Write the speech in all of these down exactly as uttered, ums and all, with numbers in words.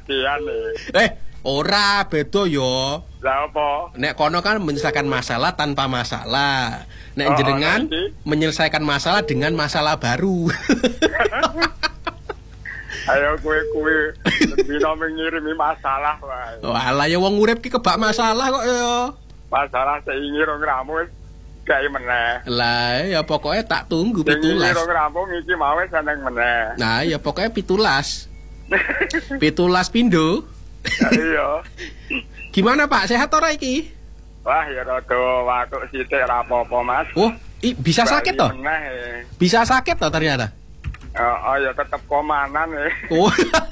bagian nih. Eh, ora beda yo. Lah apa? Nek kono kan menyelesaikan masalah tanpa masalah. Nek Oh, jenengan nanti. menyelesaikan masalah dengan masalah baru. Ayo kue-kue bino mengirimi masalah wae. Walah ya wong urip ki kebak masalah kok ya. Masalah seingir rong ramus gawe meneh. Lah ya pokoknya tak tunggu Sing pitulas. rong rampung iki mau seneng meneh. Nah ya pokoknya pitulas. Pitulas pindo. Iya. Gimana Pak, sehat ora iki? Wah ya rada watuk sithik ora apa-apa Mas. Oh, i, bisa sakit toh? Bali meneh. Bisa sakit toh ternyata? Oh, oh ya tetep komanan ya. Oh.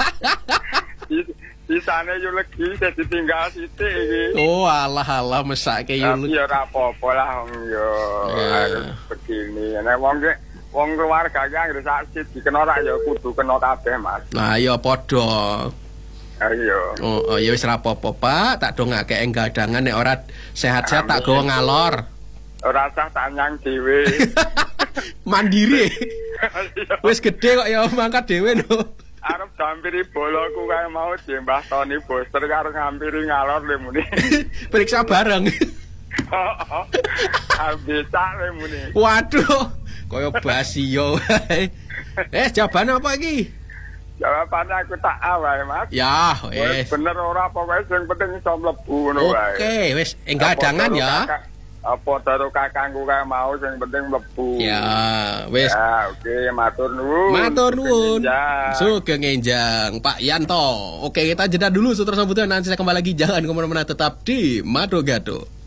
Sisane yo legi sing ditinggal sithik iki. Oh, alah alah mesake yo. Tapi ya ora apa-apa lah wong yo Ya. harus begini. Nek wong ki wong keluarga ki anggere sak siji kena rak ya kudu kena kabeh Mas. Nah, ya padha. Ayo. Oh, oh ya wis ra apa-apa, Pak. Tak dongake enggadangan nek ora sehat-sehat tak gawa ngalor. Ora usah tanyang dhewe. Mandiri. Wis gede kok ya mangkat dhewe no. Arep gampiri boloku kae mau Mbah Tony Booster karo ngampiri ngalor le muni. Periksa bareng. Heeh. Bisa le muni. Waduh, kaya basi yo. Eh, jawaban apa iki? Jawabannya aku tak awae Mas. Ya, Wes wis. bener ora pokoke sing penting iso mlebu ngono wae. Oke, wis enggadangan ya. Apa karo kakangku kae mau sing penting mlebu. Ya, wis. Ya, oke, matur nuwun. Matur nuwun. Sugeng. Sugeng enjang Pak Yanto. Oke, kita jeda dulu setelah sambutan nanti saya kembali lagi. Jangan kemana-mana, tetap di Mado Gado.